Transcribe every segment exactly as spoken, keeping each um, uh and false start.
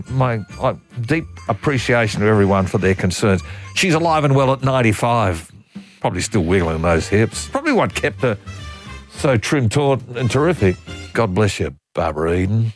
my, my deep appreciation to everyone for their concerns. She's alive and well at ninety-five, probably still wiggling those hips. Probably what kept her so trim, taut and terrific. God bless you, Barbara Eden.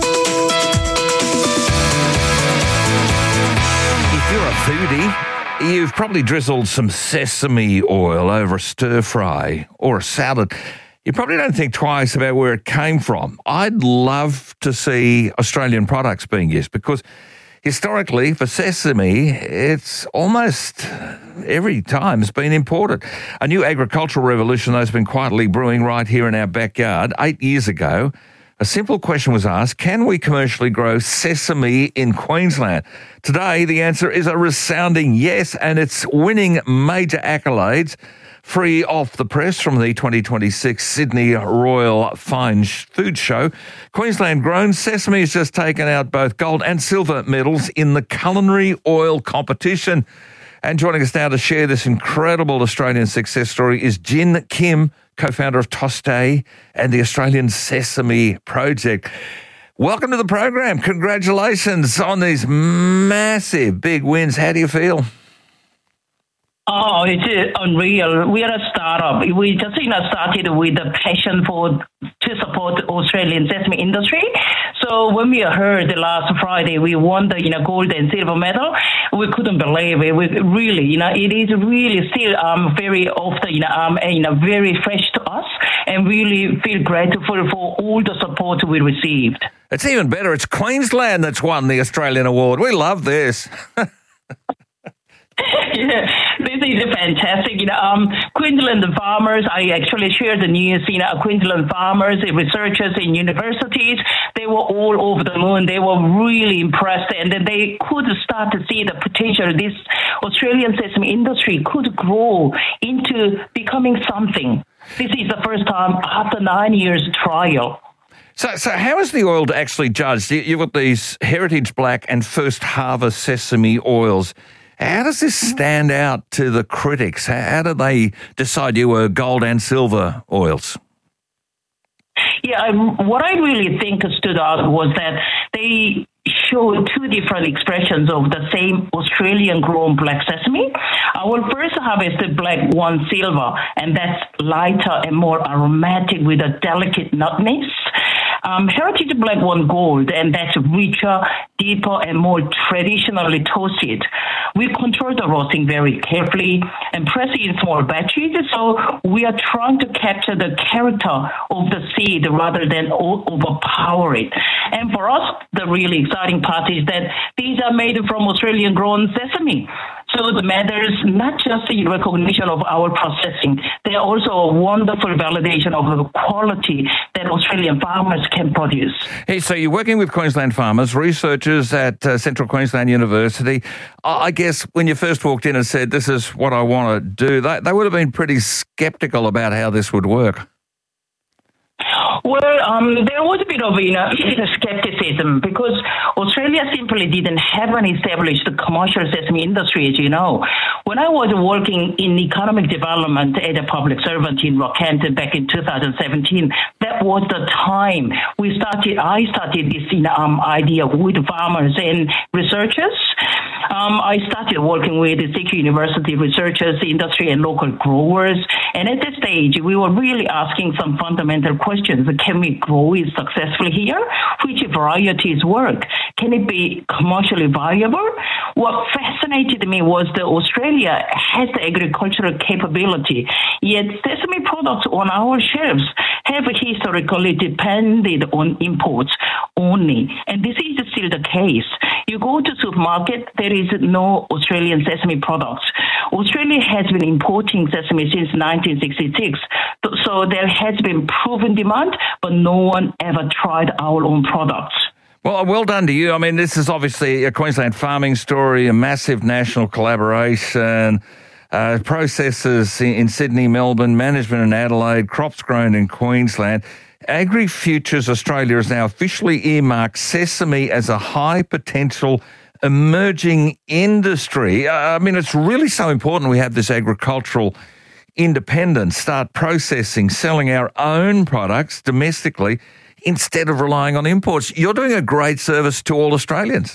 If you're a foodie, you've probably drizzled some sesame oil over a stir fry or a salad. You probably don't think twice about where it came from. I'd love to see Australian products being used because historically for sesame, it's almost every time it's been imported. A new agricultural revolution, though, has been quietly brewing right here in our backyard. Eight years ago, a simple question was asked, can we commercially grow sesame in Queensland? Today, the answer is a resounding yes, and it's winning major accolades. Free off the press from the twenty twenty-six Sydney Royal Fine Food Show, Queensland-grown sesame has just taken out both gold and silver medals in the culinary oil competition. And joining us now to share this incredible Australian success story is Jin Kim, co-founder of Toste and the Australian Sesame Project. Welcome to the program. Congratulations on these massive big wins. How do you feel? Oh, it's uh, unreal. We are a startup. We just you know started with a passion for to support the Australian sesame industry. So when we heard last Friday we won the you know gold and silver medal, we couldn't believe it. We really, you know, it is really still um very often you know um you know very fresh to us, and really feel grateful for all the support we received. It's even better. It's Queensland that's won the Australian award. We love this. Yeah, this is fantastic. You know, um, Queensland farmers, I actually shared the news, you know, Queensland farmers, researchers in universities, they were all over the moon. They were really impressed, and then they could start to see the potential this Australian sesame industry could grow into becoming something. This is the first time after nine years trial. So, so how is the oil actually judged? You- You've got these Heritage Black and First Harvest sesame oils. How does this stand out to the critics? How, how do they decide you were gold and silver oils? Yeah, I, what I really think stood out was that they show two different expressions of the same Australian-grown black sesame. Our first harvested black won silver, and that's lighter and more aromatic with a delicate nutness. Um, Heritage Black won gold, and that's richer, deeper, and more traditionally toasted. We control the roasting very carefully and press it in small batches, so we are trying to capture the character of the seed rather than o- overpower it. And for us, the really exciting part is that these are made from Australian-grown sesame. So the matters not just the recognition of our processing, they are also a wonderful validation of the quality that Australian farmers can produce. Hey, so you're working with Queensland farmers, researchers at uh, Central Queensland University. I guess when you first walked in and said, this is what I want to do, they, they would have been pretty sceptical about how this would work. Well, um, there was a bit of you know, skepticism because Australia simply didn't have an established commercial sesame industry, as you know. When I was working in economic development as a public servant in Rockhampton back in two thousand seventeen, that was the time we started. I started this you know, um, idea with farmers and researchers. Um, I started working with the C Q University researchers, industry, and local growers. And at that stage, we were really asking some fundamental questions. Can we grow it successfully here? Which varieties work? Can it be commercially viable? What fascinated me was that Australia has the agricultural capability, yet sesame products on our shelves have historically depended on imports only. And this is still the case. You go to supermarket, there is no Australian sesame products. Australia has been importing sesame since nineteen sixty-six. So there has been proven demand, but no one ever tried our own products. Well, well done to you. I mean, this is obviously a Queensland farming story, a massive national collaboration, uh, processes in Sydney, Melbourne, management in Adelaide, crops grown in Queensland. AgriFutures Australia has now officially earmarked sesame as a high-potential emerging industry. Uh, I mean, it's really so important we have this agricultural independence, start processing, selling our own products domestically. instead of relying on imports. You're doing a great service to all Australians.